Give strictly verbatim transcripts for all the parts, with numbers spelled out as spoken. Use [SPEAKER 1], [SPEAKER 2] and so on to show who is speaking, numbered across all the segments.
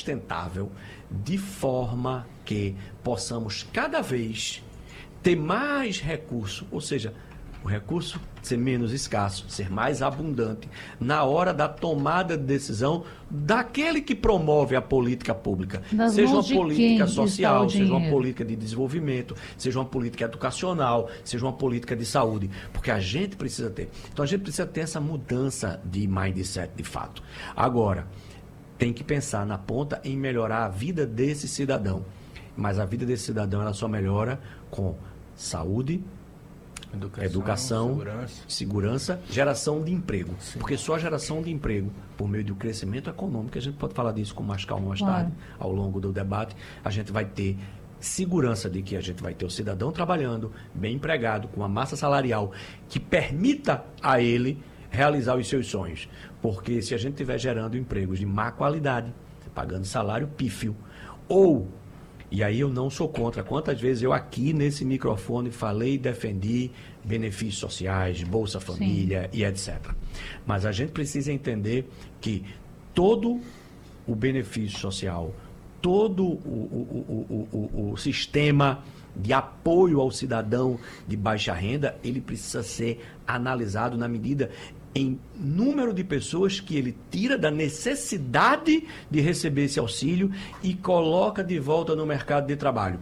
[SPEAKER 1] sustentável, de forma que possamos cada vez ter mais recurso, ou seja, o recurso ser menos escasso, ser mais abundante na hora da tomada de decisão daquele que promove a política pública.
[SPEAKER 2] Nas
[SPEAKER 1] seja uma
[SPEAKER 2] de
[SPEAKER 1] política
[SPEAKER 2] quem
[SPEAKER 1] social,
[SPEAKER 2] está o
[SPEAKER 1] seja uma
[SPEAKER 2] dinheiro?
[SPEAKER 1] política de desenvolvimento, seja uma política educacional, seja uma política de saúde. Porque a gente precisa ter. Então a gente precisa ter essa mudança de mindset de fato. Agora, tem que pensar na ponta em melhorar a vida desse cidadão. Mas a vida desse cidadão ela só melhora com saúde, Educação, educação segurança. segurança, geração de emprego. Sim. Porque só a geração de emprego, por meio do crescimento econômico, a gente pode falar disso com mais calma mais tarde, claro. Ao longo do debate, a gente vai ter segurança de que a gente vai ter o cidadão trabalhando, bem empregado, com uma massa salarial que permita a ele realizar os seus sonhos. Porque se a gente estiver gerando empregos de má qualidade, pagando salário pífio, ou... E aí eu não sou contra. Quantas vezes eu aqui nesse microfone falei e defendi benefícios sociais, Bolsa Família Sim. e etcétera. Mas a gente precisa entender que todo o benefício social, todo o, o, o, o, o sistema de apoio ao cidadão de baixa renda, ele precisa ser analisado na medida em número de pessoas que ele tira da necessidade de receber esse auxílio e coloca de volta no mercado de trabalho.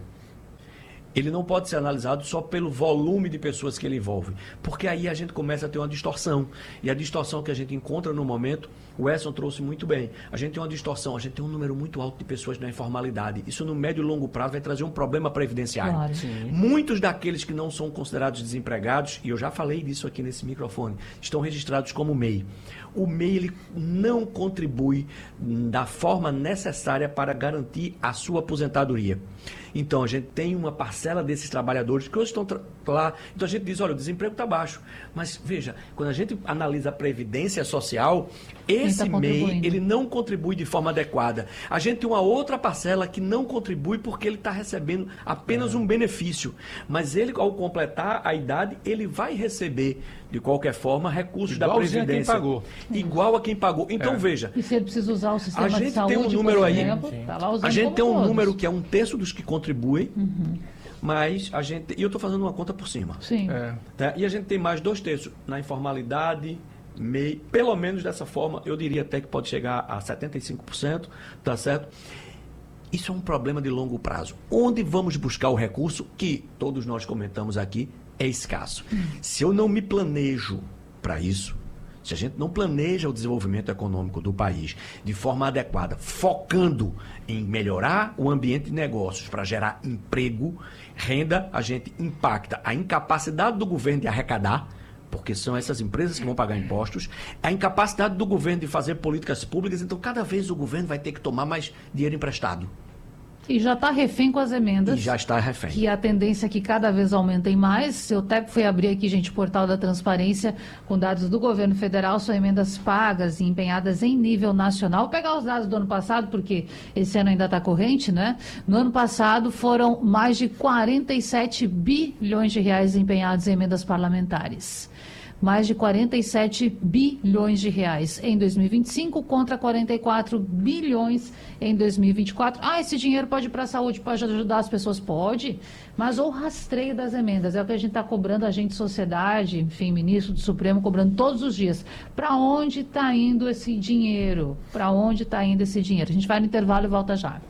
[SPEAKER 1] Ele não pode ser analisado só pelo volume de pessoas que ele envolve, porque aí a gente começa a ter uma distorção. E a distorção que a gente encontra no momento, o Edson trouxe muito bem. A gente tem uma distorção, a gente tem um número muito alto de pessoas na informalidade. Isso no médio e longo prazo vai trazer um problema previdenciário. Claro. Muitos daqueles que não são considerados desempregados, e eu já falei disso aqui nesse microfone, estão registrados como M E I. O M E I ele não contribui da forma necessária para garantir a sua aposentadoria. Então, a gente tem uma parcela desses trabalhadores que hoje estão lá. Então, a gente diz, olha, o desemprego está baixo. Mas, veja, quando a gente analisa a previdência social, esse M E I, ele não contribui de forma adequada. A gente tem uma outra parcela que não contribui porque ele está recebendo apenas é. um benefício. Mas ele, ao completar a idade, ele vai receber, de qualquer forma, recursos da Previdência. A quem pagou. Igual a quem pagou. Então, é. veja...
[SPEAKER 2] E se ele precisa usar o sistema
[SPEAKER 1] a gente
[SPEAKER 2] de saúde,
[SPEAKER 1] tem um número aí,
[SPEAKER 2] exemplo, tá lá usando
[SPEAKER 1] a gente tem um
[SPEAKER 2] todos.
[SPEAKER 1] número que é um terço dos que contribuem,
[SPEAKER 2] uhum.
[SPEAKER 1] mas a gente... E eu estou fazendo uma conta por cima.
[SPEAKER 2] Sim.
[SPEAKER 1] É. Tá? E a gente tem mais dois terços na informalidade, M E I, pelo menos dessa forma, eu diria até que pode chegar a setenta e cinco por cento, tá certo? Isso é um problema de longo prazo. Onde vamos buscar o recurso que, todos nós comentamos aqui, é escasso. Uhum. Se eu não me planejo para isso, se a gente não planeja o desenvolvimento econômico do país de forma adequada, focando em melhorar o ambiente de negócios para gerar emprego, renda, a gente impacta a incapacidade do governo de arrecadar, porque são essas empresas que vão pagar impostos, a incapacidade do governo de fazer políticas públicas, então cada vez o governo vai ter que tomar mais dinheiro emprestado.
[SPEAKER 2] E já está refém com as emendas.
[SPEAKER 1] E já está refém.
[SPEAKER 2] Que a tendência é que cada vez aumentem mais. Eu até fui abrir aqui, gente, o portal da transparência, com dados do governo federal, são emendas pagas e empenhadas em nível nacional. Vou pegar os dados do ano passado, porque esse ano ainda está corrente, né? No ano passado foram mais de quarenta e sete bilhões de reais empenhados em emendas parlamentares. Mais de quarenta e sete bilhões de reais em dois mil e vinte e cinco contra quarenta e quatro bilhões em dois mil e vinte e quatro. Ah, esse dinheiro pode ir para a saúde, pode ajudar as pessoas? Pode, mas o rastreio das emendas é o que a gente está cobrando, a gente, sociedade, enfim, ministro do Supremo, cobrando todos os dias. Para onde está indo esse dinheiro? Para onde está indo esse dinheiro? A gente vai no intervalo e volta já.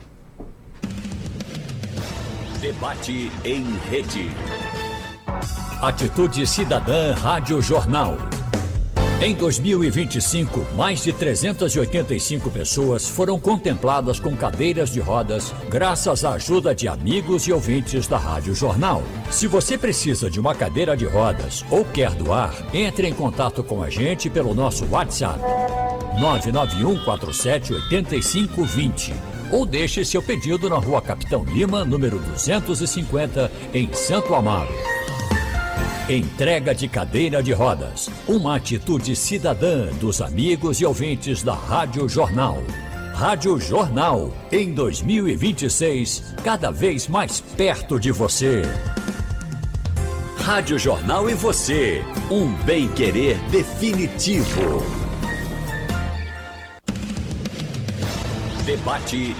[SPEAKER 3] Debate em rede. Atitude Cidadã Rádio Jornal. Em dois mil e vinte e cinco, mais de trezentas e oitenta e cinco pessoas foram contempladas com cadeiras de rodas graças à ajuda de amigos e ouvintes da Rádio Jornal. Se você precisa de uma cadeira de rodas ou quer doar, entre em contato com a gente pelo nosso WhatsApp nove nove um quatro sete oito cinco dois zero ou deixe seu pedido na Rua Capitão Lima, número duzentos e cinquenta, em Santo Amaro. Entrega de cadeira de rodas, uma atitude cidadã dos amigos e ouvintes da Rádio Jornal. Rádio Jornal, em dois mil e vinte e seis, cada vez mais perto de você. Rádio Jornal e você, um bem-querer definitivo. Debate